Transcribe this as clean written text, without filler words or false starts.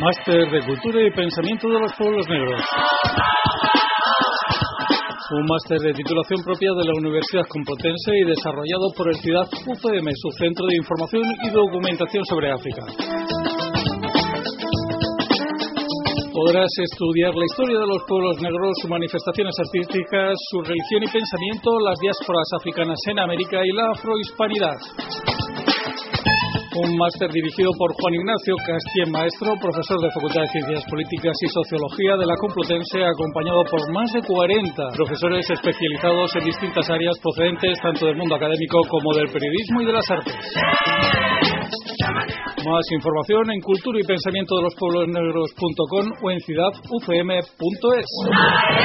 Máster de Cultura y Pensamiento de los Pueblos Negros. Un máster de titulación propia de la Universidad Complutense y desarrollado por el CIDAD UCM, su Centro de Información y Documentación sobre África. Podrás estudiar la historia de los pueblos negros, sus manifestaciones artísticas, su religión y pensamiento, las diásporas africanas en América y la afrohispanidad. Un máster dirigido por Juan Ignacio Castien Maestro, profesor de Facultad de Ciencias Políticas y Sociología de la Complutense, acompañado por más de 40 profesores especializados en distintas áreas procedentes tanto del mundo académico como del periodismo y de las artes. Más información en cultura y pensamiento de los pueblos negros.com o en cidaducm.es.